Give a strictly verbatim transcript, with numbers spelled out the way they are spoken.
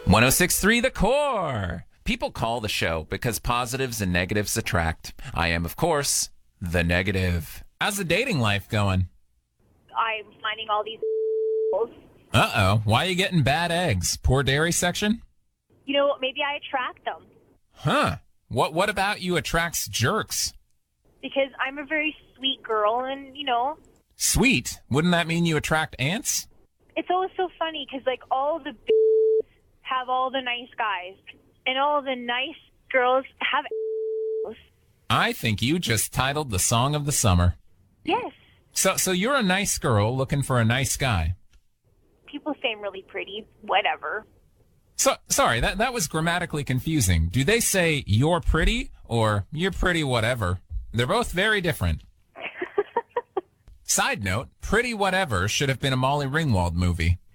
one oh six point three The Core. People call the show because positives and negatives attract. I am, of course, the negative. How's the dating life going? I'm finding all these Uh-oh. Why are you getting bad eggs? Poor dairy section? You know, maybe I attract them. Huh. What What about you attracts jerks? Because I'm a very sweet girl and, you know. Sweet? Wouldn't that mean you attract ants? It's always so funny because, like, all the b- have all the nice guys. And all the nice girls have I think you just titled the song of the summer. Yes. So so you're a nice girl looking for a nice guy. People say I'm really pretty. Whatever. So sorry, that, that was grammatically confusing. Do they say you're pretty or you're pretty whatever? They're both very different. Side note, Pretty Whatever should have been a Molly Ringwald movie.